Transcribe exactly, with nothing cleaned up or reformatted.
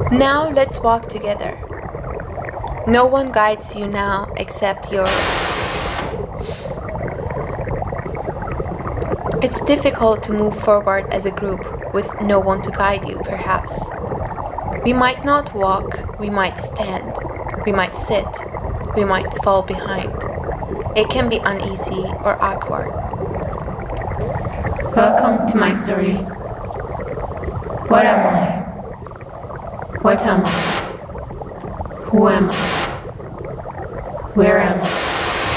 Now let's walk together. No one guides you now except your... It's difficult to move forward as a group with no one to guide you, perhaps. We might not walk, we might stand, we might sit, we might fall behind. It can be uneasy or awkward. Welcome to my story. What am I? What am I? Who am I? Where am I?